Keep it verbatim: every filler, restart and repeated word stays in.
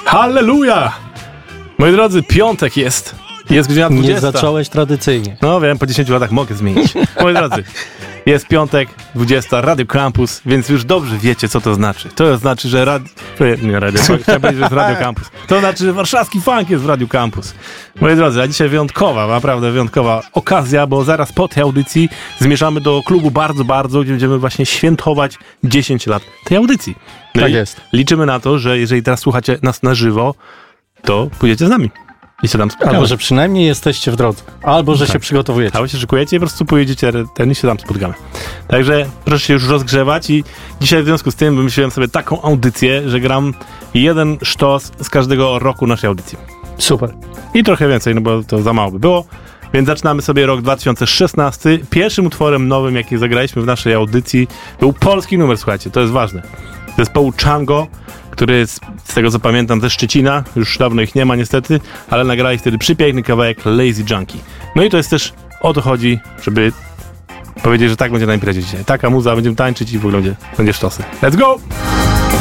Halleluja! Moi drodzy, piątek jest. Jest godzina dwudziesta. Nie zacząłeś tradycyjnie. No wiem, po dziesięciu latach mogę zmienić. Moi drodzy, jest piątek, dwudziesta, Radio Campus, więc już dobrze wiecie, co to znaczy. To znaczy, że radio... Nie, radio, chciałem powiedzieć, że jest Radio Campus. To znaczy, że warszawski funk jest w Radio Campus. Moi drodzy, a dzisiaj wyjątkowa, naprawdę wyjątkowa okazja, bo zaraz po tej audycji zmierzamy do klubu Bardzo Bardzo, gdzie będziemy właśnie świętować dziesięć lat tej audycji. No tak i jest. Liczymy na to, że jeżeli teraz słuchacie nas na żywo, to pójdziecie z nami. I się tam spotkamy. Albo, że przynajmniej jesteście w drodze. Albo, że tak. się przygotowujecie. Albo się szykujecie i po prostu pojedziecie ten i się tam spotkamy. Także proszę się już rozgrzewać i dzisiaj w związku z tym wymyśliłem sobie taką audycję, że gram jeden sztos z każdego roku naszej audycji. Super. I trochę więcej, no bo to za mało by było. Więc zaczynamy sobie rok dwa tysiące szesnasty. Pierwszym utworem nowym, jaki zagraliśmy w naszej audycji, był polski numer, słuchajcie, to jest ważne. Zespołu Chango, który jest, z tego co pamiętam, ze Szczecina, już dawno ich nie ma niestety, ale nagrali wtedy przepiękny kawałek Lazy Junkie. No i to jest też, o to chodzi, żeby powiedzieć, że tak będzie na imprezie dzisiaj. Taka muza, będziemy tańczyć i w ogóle będzie, będzie sztosy. Let's go!